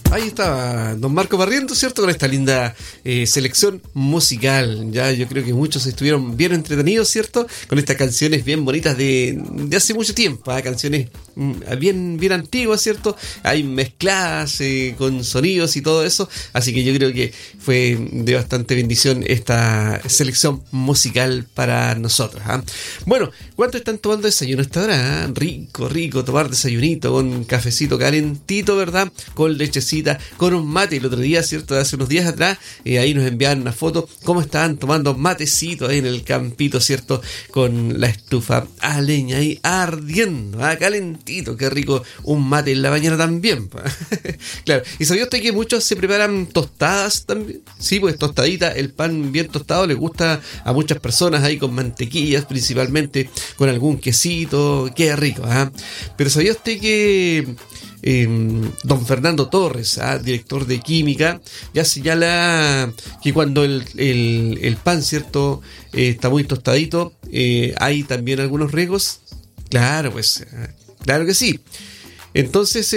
Ahí estaba don Marco Barrientos, ¿cierto? Con esta linda selección musical. Ya yo creo que muchos estuvieron bien entretenidos, ¿cierto? Con estas canciones bien bonitas de hace mucho tiempo, canciones bien antiguas, ¿cierto? Hay mezcladas con sonidos y todo eso. Así que yo creo que fue de bastante bendición esta selección musical para nosotros. Bueno, ¿cuánto están tomando desayuno hasta ahora? Rico tomar desayunito con cafecito calentito, ¿verdad? Con lechecita, con un mate. El otro día, ¿cierto? Hace unos días atrás, ahí nos enviaron una foto cómo estaban tomando matecito ahí en el campito, ¿cierto? Con la estufa a leña ahí ardiendo, calentito, qué rico un mate en la mañana también. Claro, ¿y sabía usted que muchos se preparan tostadas también? Sí, pues tostadita, el pan bien tostado le gusta a muchas personas ahí con mantequillas, principalmente con algún quesito, qué rico, Pero ¿sabía usted que don Fernando Torres, director de química, ya señala que cuando el pan, ¿cierto?, está muy tostadito, hay también algunos riesgos? Claro, pues, claro que sí. Entonces,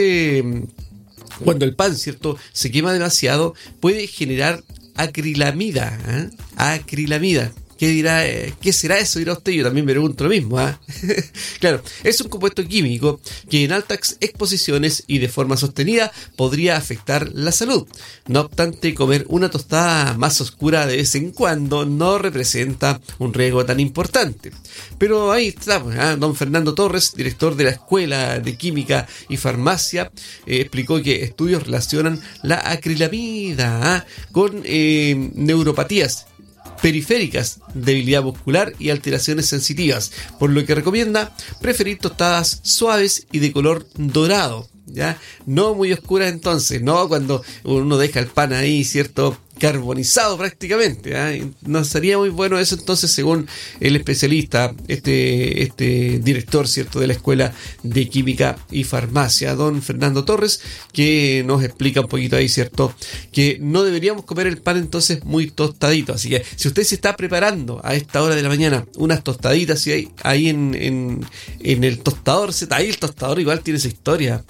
cuando el pan, ¿cierto?, se quema demasiado, puede generar acrilamida. Acrilamida. ¿Qué dirá? ¿Qué será eso? Dirá usted. Yo también me pregunto lo mismo. Claro, es un compuesto químico que en altas exposiciones y de forma sostenida podría afectar la salud. No obstante, comer una tostada más oscura de vez en cuando no representa un riesgo tan importante. Pero ahí estamos, don Fernando Torres, director de la Escuela de Química y Farmacia, explicó que estudios relacionan la acrilamida con neuropatías periféricas, debilidad muscular y alteraciones sensitivas, por lo que recomienda preferir tostadas suaves y de color dorado, ¿ya? No muy oscuras entonces, no cuando uno deja el pan ahí, ¿cierto?, carbonizado prácticamente, No sería muy bueno eso entonces, según el especialista, este director, ¿cierto?, de la Escuela de Química y Farmacia, don Fernando Torres, que nos explica un poquito ahí, ¿cierto?, que no deberíamos comer el pan entonces muy tostadito. Así que si usted se está preparando a esta hora de la mañana unas tostaditas y ahí en el tostador, ahí el tostador igual tiene su historia.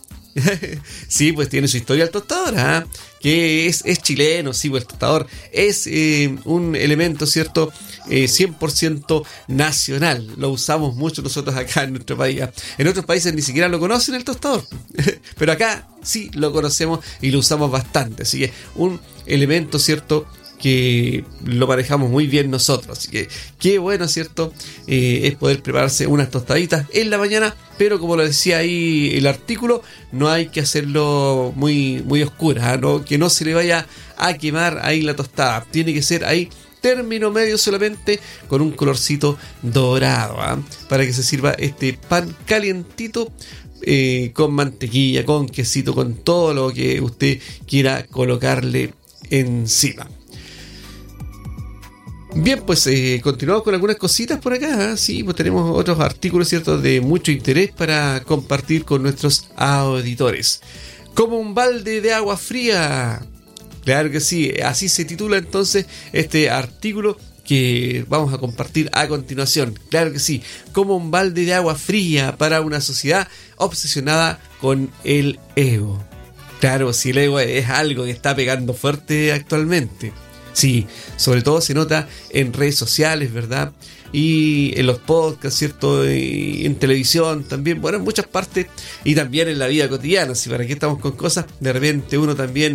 Sí, pues tiene su historia el tostador, que es chileno. Sí, pues el tostador es un elemento, ¿cierto?, 100% nacional. Lo usamos mucho nosotros acá en nuestro país. En otros países ni siquiera lo conocen el tostador, pero acá sí lo conocemos y lo usamos bastante. Así que un elemento, ¿cierto?, que lo manejamos muy bien nosotros. Así que qué bueno, ¿cierto?, es poder prepararse unas tostaditas en la mañana, pero como lo decía ahí el artículo, no hay que hacerlo muy oscura, ¿no? Que no se le vaya a quemar ahí la tostada. Tiene que ser ahí término medio solamente, con un colorcito dorado, para que se sirva este pan calientito, con mantequilla, con quesito, con todo lo que usted quiera colocarle encima. Bien, pues continuamos con algunas cositas por acá. Sí, pues tenemos otros artículos, ¿cierto?, de mucho interés para compartir con nuestros auditores. Como un balde de agua fría. Claro que sí, así se titula entonces este artículo que vamos a compartir a continuación. Claro que sí, como un balde de agua fría para una sociedad obsesionada con el ego. Claro, si el ego es algo que está pegando fuerte actualmente. Sí, sobre todo se nota en redes sociales, ¿verdad? Y en los podcasts, ¿cierto? Y en televisión también, bueno, en muchas partes, y también en la vida cotidiana. Si para qué estamos con cosas, de repente uno también...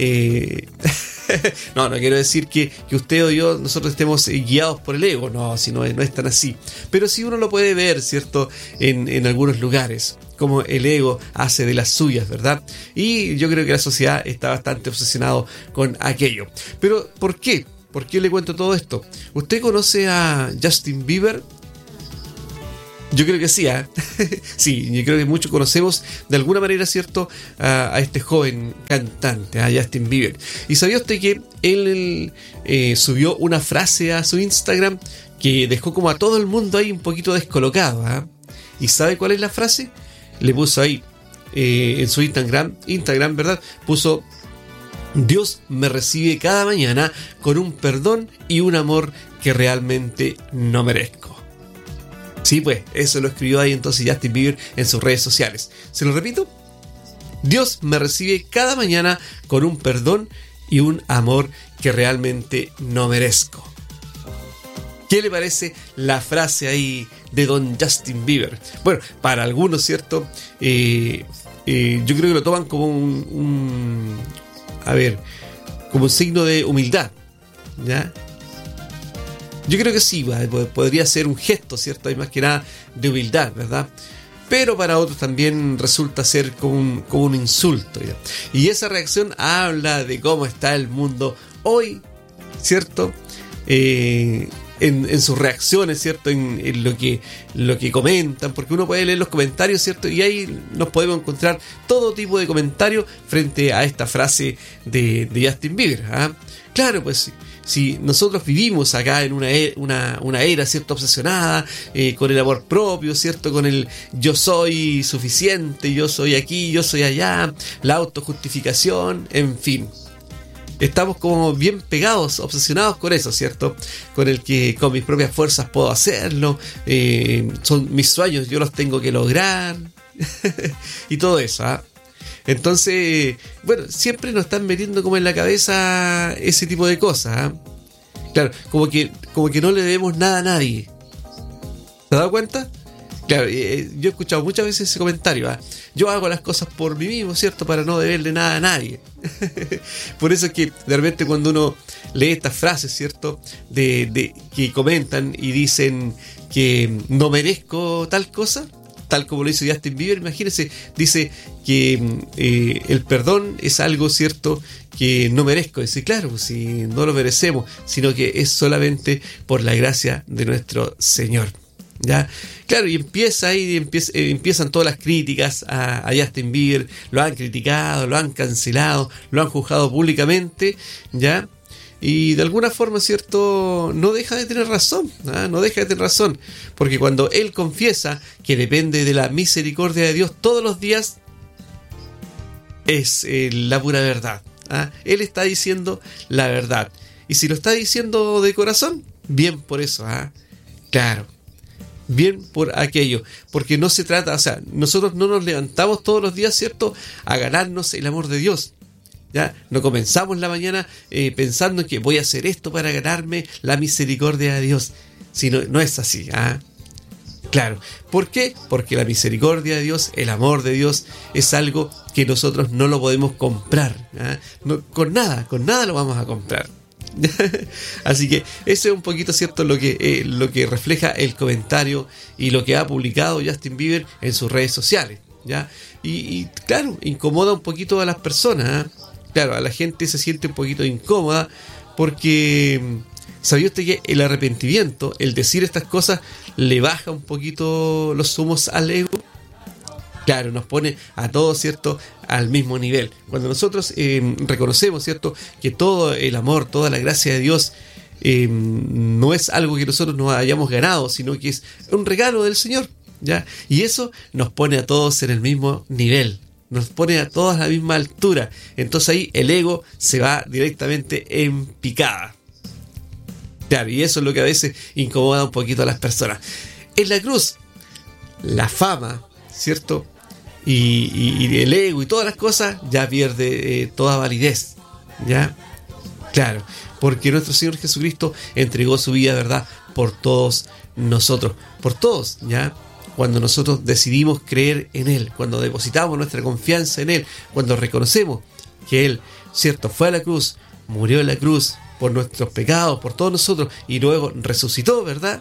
no quiero decir que usted o yo, nosotros estemos guiados por el ego, no, si no es tan así. Pero sí uno lo puede ver, ¿cierto?, en algunos lugares, como el ego hace de las suyas, ¿verdad? Y yo creo que la sociedad está bastante obsesionado con aquello. Pero, ¿por qué? ¿Por qué le cuento todo esto? ¿Usted conoce a Justin Bieber? Yo creo que sí, Sí, yo creo que muchos conocemos de alguna manera, ¿cierto?, a este joven cantante, a Justin Bieber. ¿Y sabía usted que él subió una frase a su Instagram que dejó como a todo el mundo ahí un poquito descolocado? ¿Y sabe cuál es la frase? Le puso ahí en su Instagram, ¿verdad? Puso: Dios me recibe cada mañana con un perdón y un amor que realmente no merezco. Sí, pues, eso lo escribió ahí entonces Justin Bieber en sus redes sociales. ¿Se lo repito? Dios me recibe cada mañana con un perdón y un amor que realmente no merezco. ¿Qué le parece la frase ahí de don Justin Bieber? Bueno, para algunos, ¿cierto? Yo creo que lo toman como como un signo de humildad, ¿ya? Yo creo que sí, podría ser un gesto, ¿cierto? Y más que nada de humildad, ¿verdad? Pero para otros también resulta ser como un insulto, ¿ya? Y esa reacción habla de cómo está el mundo hoy, ¿cierto? En sus reacciones, ¿cierto? En lo que comentan, porque uno puede leer los comentarios, ¿cierto? Y ahí nos podemos encontrar todo tipo de comentarios frente a esta frase de Justin Bieber, ¿ah? Claro, pues si nosotros vivimos acá en una era, ¿cierto? Obsesionada con el amor propio, ¿cierto? Con el yo soy suficiente, yo soy aquí, yo soy allá, la autojustificación, en fin. Estamos como bien pegados, obsesionados con eso, ¿cierto? Con el que con mis propias fuerzas puedo hacerlo, son mis sueños, yo los tengo que lograr, y todo eso, ¿ah? Entonces, bueno, siempre nos están metiendo como en la cabeza ese tipo de cosas, ¿eh? Claro, como que no le debemos nada a nadie. ¿Te has dado cuenta? Claro, yo he escuchado muchas veces ese comentario, ¿eh? Yo hago las cosas por mí mismo, ¿cierto? Para no deberle nada a nadie. Por eso es que de repente cuando uno lee estas frases, ¿cierto? De que comentan y dicen que no merezco tal cosa, tal como lo hizo Justin Bieber, imagínense, dice que el perdón es algo, ¿cierto?, que no merezco. Dice, claro, pues si no lo merecemos, sino que es solamente por la gracia de nuestro Señor, ¿ya? Claro, y empiezan todas las críticas a Justin Bieber, lo han criticado, lo han cancelado, lo han juzgado públicamente, ¿ya? Y de alguna forma, ¿cierto?, no deja de tener razón, ¿eh? No deja de tener razón, porque cuando él confiesa que depende de la misericordia de Dios todos los días, es la pura verdad, ¿eh? Él está diciendo la verdad, y si lo está diciendo de corazón, bien por eso, ¿eh? Claro, bien por aquello, porque no se trata, o sea, nosotros no nos levantamos todos los días, ¿cierto?, a ganarnos el amor de Dios. ¿Ya? No comenzamos la mañana pensando en que voy a hacer esto para ganarme la misericordia de Dios. Sino, no es así, ¿ah? Claro. ¿Por qué? Porque la misericordia de Dios, el amor de Dios, es algo que nosotros no lo podemos comprar, ¿ah? No, con nada lo vamos a comprar. Así que eso es un poquito, ¿cierto?, lo que refleja el comentario y lo que ha publicado Justin Bieber en sus redes sociales, ¿ya? Y claro, incomoda un poquito a las personas, ¿eh? Claro, a la gente se siente un poquito incómoda porque ¿sabía usted que el arrepentimiento, el decir estas cosas, le baja un poquito los humos al ego? Claro, nos pone a todos, ¿cierto?, al mismo nivel. Cuando nosotros reconocemos, ¿cierto?, que todo el amor, toda la gracia de Dios no es algo que nosotros nos hayamos ganado, sino que es un regalo del Señor, ¿ya? Y eso nos pone a todos en el mismo nivel, nos pone a todos a la misma altura. Entonces ahí el ego se va directamente en picada. Claro, y eso es lo que a veces incomoda un poquito a las personas. En la cruz, la fama, ¿cierto?, y el ego y todas las cosas ya pierde toda validez, ¿ya? Claro, porque nuestro Señor Jesucristo entregó su vida, ¿verdad?, por todos nosotros, por todos, ¿ya? Cuando nosotros decidimos creer en Él, cuando depositamos nuestra confianza en Él, cuando reconocemos que Él, ¿cierto?, fue a la cruz, murió en la cruz por nuestros pecados, por todos nosotros, y luego resucitó, ¿verdad?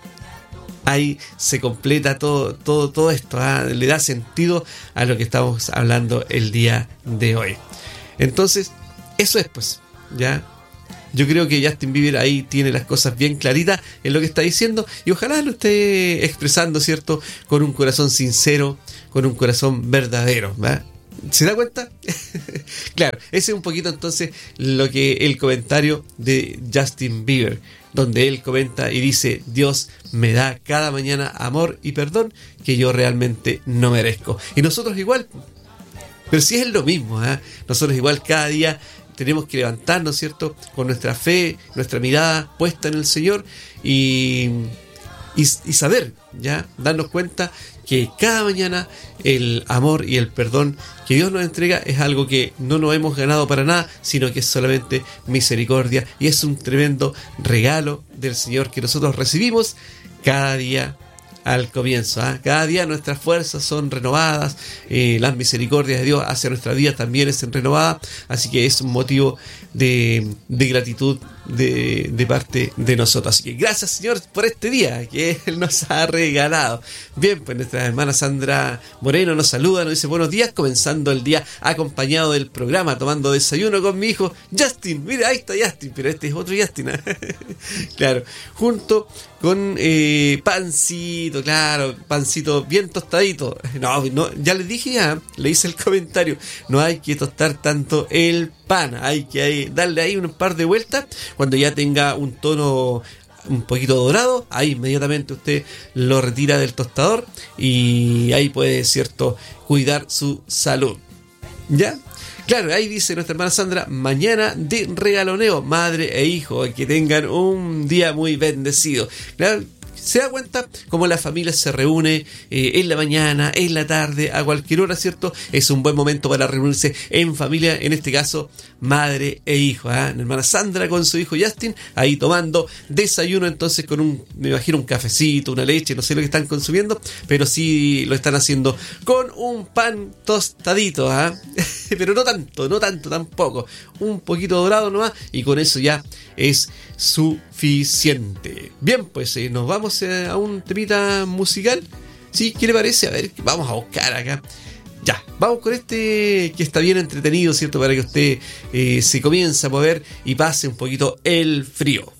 Ahí se completa todo esto, ¿eh? Le da sentido a lo que estamos hablando el día de hoy. Entonces, eso es, pues, ¿ya? Yo creo que Justin Bieber ahí tiene las cosas bien claritas en lo que está diciendo, y ojalá lo esté expresando, ¿cierto?, con un corazón sincero, con un corazón verdadero, ¿verdad? ¿Se da cuenta? Claro, ese es un poquito entonces lo que el comentario de Justin Bieber, donde él comenta y dice: Dios me da cada mañana amor y perdón que yo realmente no merezco. Y nosotros igual, pero sí es lo mismo, ¿eh? Nosotros igual cada día tenemos que levantarnos, ¿cierto?, con nuestra fe, nuestra mirada puesta en el Señor y saber, ¿ya?, darnos cuenta que cada mañana el amor y el perdón que Dios nos entrega es algo que no nos hemos ganado para nada, sino que es solamente misericordia, y es un tremendo regalo del Señor que nosotros recibimos cada día al comienzo. Cada día nuestras fuerzas son renovadas, las misericordias de Dios hacia nuestra vida también es renovada, así que es un motivo de gratitud de parte de nosotros. Así que gracias, Señor, por este día que Él nos ha regalado. Bien, pues nuestra hermana Sandra Moreno nos saluda, nos dice buenos días, comenzando el día acompañado del programa, tomando desayuno con mi hijo Justin. Mira, ahí está Justin, pero este es otro Justin. Claro, junto con pancito, claro, pancito bien tostadito. No, ya les dije, le hice el comentario, no hay que tostar tanto el pan, hay que darle ahí un par de vueltas. Cuando ya tenga un tono un poquito dorado, ahí inmediatamente usted lo retira del tostador y ahí puede, cierto, cuidar su salud. ¿Ya? Claro, ahí dice nuestra hermana Sandra, mañana de regaloneo, madre e hijo, que tengan un día muy bendecido. Claro, se da cuenta cómo la familia se reúne en la mañana, en la tarde, a cualquier hora, ¿cierto? Es un buen momento para reunirse en familia, en este caso, madre e hijo. La hermana Sandra con su hijo Justin, ahí tomando desayuno, entonces con me imagino un cafecito, una leche, no sé lo que están consumiendo, pero sí lo están haciendo con un pan tostadito, pero no tanto tampoco, un poquito dorado nomás, y con eso ya es suficiente. Bien, pues nos vamos a un temita musical. ¿Sí? ¿Qué le parece? A ver, vamos a buscar acá. Ya, vamos con este que está bien entretenido, ¿cierto? Para que usted se comience a mover y pase un poquito el frío.